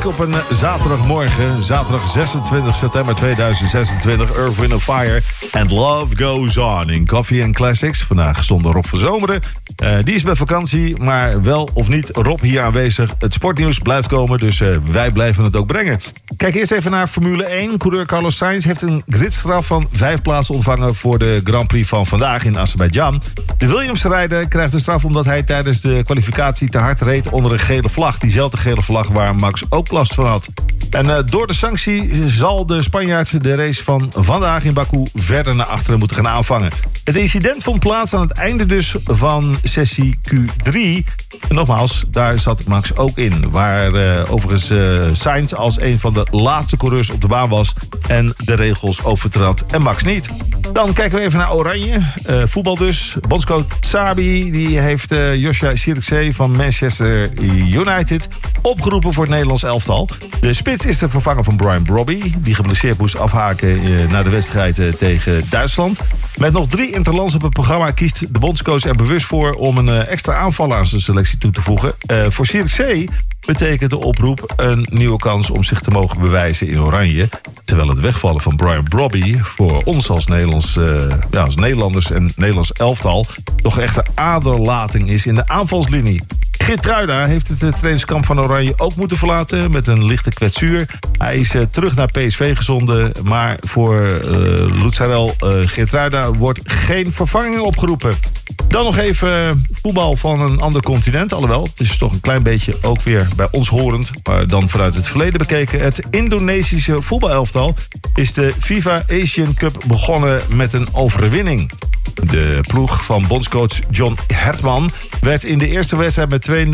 op een zaterdagmorgen. Zaterdag 26 september 2026. Earth, Wind & Fire and Love Goes On in Coffee and Classics. Vandaag zonder Rob van Zomeren. Die is met vakantie, maar wel of niet Rob hier aanwezig. Het sportnieuws blijft komen, dus wij blijven het ook brengen. Kijk eerst even naar Formule 1. Coureur Carlos Sainz heeft een gridstraf van 5 plaatsen ontvangen voor de Grand Prix van vandaag in Azerbeidzjan. De Williams-rijder krijgt een straf omdat hij tijdens de kwalificatie te hard reed onder een gele vlag. Diezelfde gele vlag waar Max ook last van had. En door de sanctie zal de Spanjaard de race van vandaag in Baku verder naar achteren moeten gaan aanvangen. Het incident vond plaats aan het einde dus van sessie Q3. En nogmaals, daar zat Max ook in. Waar overigens Sainz als een van de laatste coureurs op de baan was en de regels overtrad en Max niet. Dan kijken we even naar Oranje. Voetbal dus. Bondscoach Xabi die heeft Joshua Zirkzee van Manchester United opgeroepen voor het Nederlands elftal. De spits is de vervanger van Brian Brobby, die geblesseerd moest afhaken na de wedstrijd tegen Duitsland. Met nog 3 interlands op het programma kiest de bondscoach er bewust voor om een extra aanvaller aan zijn selectie toe te voegen. Voor Zirkzee betekent de oproep een nieuwe kans om zich te mogen bewijzen in Oranje. Terwijl het wegvallen van Brian Brobby voor ons als als Nederlanders en Nederlands elftal toch echt een aderlating is in de aanvalslinie. Geertruida heeft het trainingskamp van Oranje ook moeten verlaten met een lichte kwetsuur. Hij is terug naar PSV gezonden, maar voor Lutsarel Geertruida wordt geen vervanging opgeroepen. Dan nog even voetbal van een ander continent. Alhoewel, het is toch een klein beetje ook weer bij ons horend, maar dan vanuit het verleden bekeken. Het Indonesische voetbalelftal is de FIFA Asian Cup begonnen met een overwinning. De ploeg van bondscoach John Hertman was in de eerste wedstrijd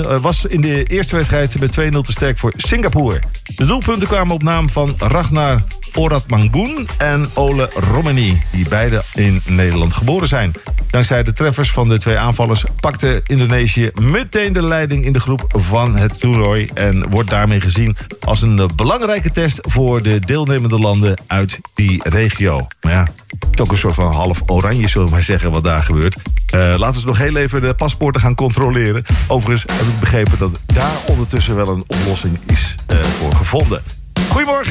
met 2-0 te sterk voor Singapore. De doelpunten kwamen op naam van Ragnar Oratmangun en Ole Romani, die beide in Nederland geboren zijn. Dankzij de treffers van de 2 aanvallers pakte Indonesië meteen de leiding in de groep van het toernooi en wordt daarmee gezien als een belangrijke test voor de deelnemende landen uit die regio. Maar ja, het is ook een soort van half oranje, zullen we maar zeggen, wat daar gebeurt. Laten we nog heel even de paspoorten gaan controleren. Overigens heb ik begrepen dat daar ondertussen wel een oplossing is voor gevonden. Goedemorgen.